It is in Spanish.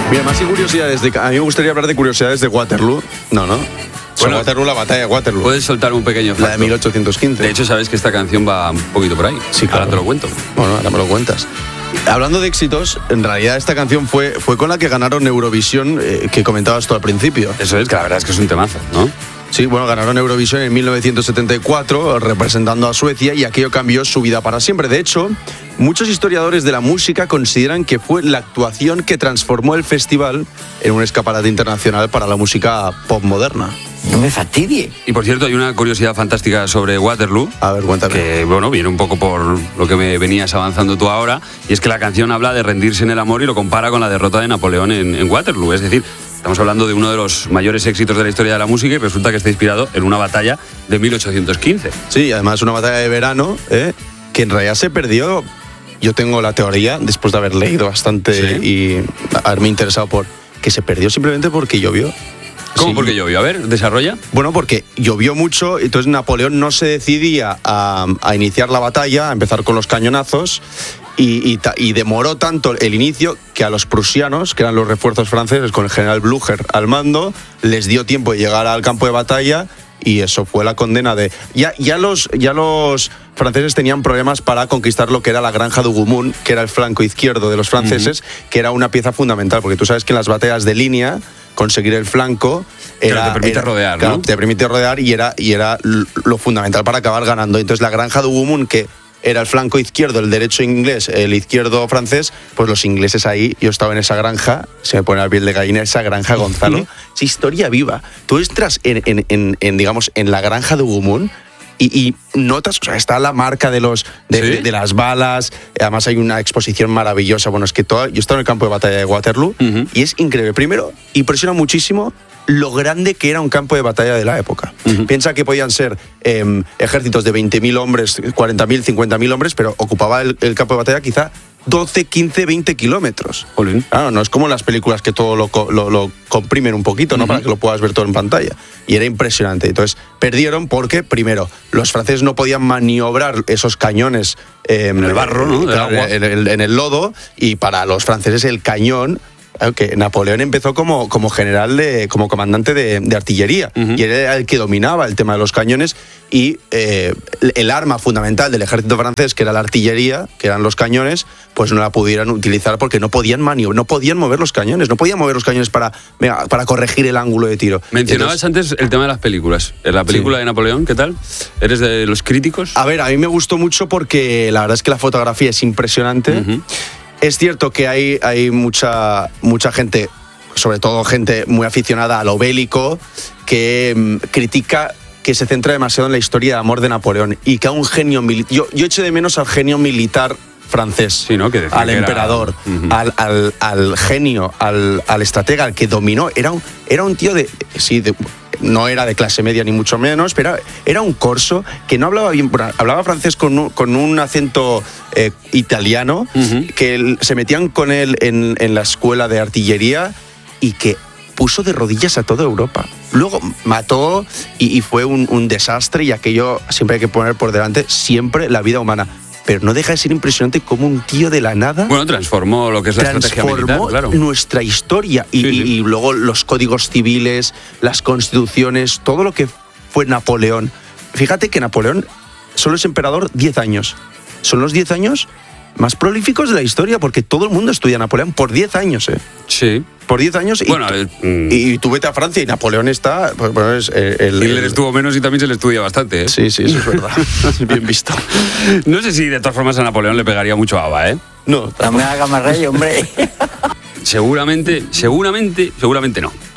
Mira, más que curiosidades, a mí me gustaría hablar de curiosidades de Waterloo. No. Bueno, Waterloo, la batalla de Waterloo. Puedes soltar un pequeño facto. La de 1815. De hecho, sabes que esta canción va un poquito por ahí. Sí, claro. Ahora te lo cuento. Bueno, ahora me lo cuentas. Hablando de éxitos, en realidad esta canción fue con la que ganaron Eurovisión, que comentabas tú al principio. Eso es, que la verdad es que es un temazo, ¿no? Sí, bueno, ganaron Eurovisión en 1974 representando a Suecia y aquello cambió su vida para siempre. De hecho, muchos historiadores de la música consideran que fue la actuación que transformó el festival en un escaparate internacional para la música pop moderna. No me fastidie. Y por cierto, hay una curiosidad fantástica sobre Waterloo. A ver, cuéntame. Que, bueno, viene un poco por lo que me venías avanzando tú ahora. Y es que la canción habla de rendirse en el amor y lo compara con la derrota de Napoleón en Waterloo. Es decir, estamos hablando de uno de los mayores éxitos de la historia de la música y resulta que está inspirado en una batalla de 1815. Sí, además una batalla de verano, que en realidad se perdió. Yo tengo la teoría, después de haber leído bastante y haberme interesado por que se perdió simplemente porque llovió. ¿Cómo Sí. porque llovió? A ver, desarrolla. Bueno, porque llovió mucho, entonces Napoleón no se decidía a iniciar la batalla, a empezar con los cañonazos, y demoró tanto el inicio que a los prusianos, que eran los refuerzos franceses, con el general Blücher al mando, les dio tiempo de llegar al campo de batalla, y eso fue la condena de... Ya los franceses tenían problemas para conquistar lo que era la granja de Hougoumont, que era el flanco izquierdo de los franceses, que era una pieza fundamental, porque tú sabes que en las batallas de línea conseguir el flanco te permite rodear, claro, ¿no? Te permite rodear y era lo fundamental para acabar ganando. Entonces la granja de Hougoumont, que era el flanco izquierdo, el derecho inglés, el izquierdo francés, pues los ingleses ahí, yo estaba en esa granja, se me pone la piel de gallina, esa granja, Gonzalo, es historia viva. Tú entras digamos, en la granja de Hougoumont y notas, o sea, está la marca de las balas, además hay una exposición maravillosa. Bueno, es que yo he estado en el campo de batalla de Waterloo y es increíble. Primero, impresiona muchísimo lo grande que era un campo de batalla de la época. Piensa que podían ser ejércitos de 20.000 hombres, 40.000, 50.000 hombres, pero ocupaba el campo de batalla quizá 12, 15, 20 kilómetros. Claro, no es como en las películas que todo lo comprimen un poquito, ¿no? Para que lo puedas ver todo en pantalla. Y era impresionante. Entonces, perdieron porque, primero, los franceses no podían maniobrar esos cañones en el barro, ¿no? Claro, en el lodo, y para los franceses el cañón... que Napoleón empezó como general, como comandante de artillería, y era el que dominaba el tema de los cañones, y el arma fundamental del ejército francés, que era la artillería, que eran los cañones, pues no la pudieran utilizar porque no podían mover los cañones, para corregir el ángulo de tiro. Mencionabas antes el tema de las películas. La película de Napoleón, ¿qué tal? ¿Eres de los críticos? A ver, a mí me gustó mucho porque la verdad es que la fotografía es impresionante. Es cierto que hay mucha gente, sobre todo gente muy aficionada a lo bélico, que critica que se centra demasiado en la historia de amor de Napoleón y que a un genio militar... Yo eché de menos al genio militar francés, sí, ¿no? Que al emperador, al genio, al estratega, al que dominó. Era un tío no era de clase media ni mucho menos, pero era un corso que no hablaba bien, hablaba francés con un acento italiano, que se metían con él en la escuela de artillería y que puso de rodillas a toda Europa. Luego mató y fue un desastre, y aquello siempre hay que poner por delante siempre la vida humana. Pero no deja de ser impresionante cómo un tío de la nada... Bueno, transformó lo que es la estrategia militar, claro. Nuestra historia y luego los códigos civiles, las constituciones, todo lo que fue Napoleón. Fíjate que Napoleón solo es emperador 10 años. Son los 10 años más prolíficos de la historia, porque todo el mundo estudia a Napoleón por 10 años, ¿eh? Sí. Por 10 años. Bueno, y tú vete a Francia y Napoleón está... Pues, Hitler estuvo menos y también se le estudia bastante, ¿eh? Sí, eso es verdad. Bien visto. No sé si de todas formas a Napoleón le pegaría mucho ABBA, ¿eh? No me haga más rey, hombre. Seguramente no.